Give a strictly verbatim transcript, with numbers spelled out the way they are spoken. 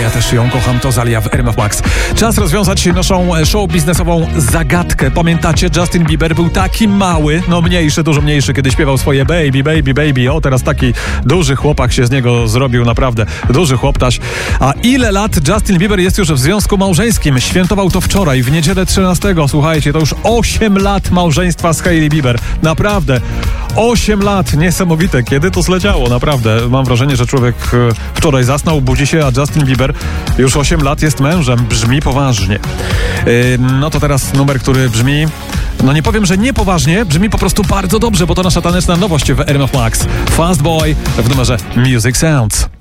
ja też ją kocham, to Zalia w R M F Max. Czas rozwiązać naszą show biznesową zagadkę. Pamiętacie, Justin Bieber był taki mały, no mniejszy, dużo mniejszy, kiedy śpiewał swoje baby, baby, baby. O, teraz taki duży chłopak się z niego zrobił, naprawdę duży chłoptaś. A ile lat Justin Bieber jest już w związku małżeńskim? Świętował to wczoraj, w niedzielę trzynastego. Słuchajcie, to już osiem lat małżeństwa z Hailey Bieber. Naprawdę. osiem lat, niesamowite. Kiedy to zleciało? Naprawdę. Mam wrażenie, że człowiek wczoraj zasnął, budzi się, a Justin Bieber już osiem lat jest mężem. Brzmi poważnie. Yy, no to teraz numer, który brzmi, no nie powiem, że niepoważnie, brzmi po prostu bardzo dobrze, bo to nasza taneczna nowość w R M F Max. Fast Boy w numerze Music Sounds.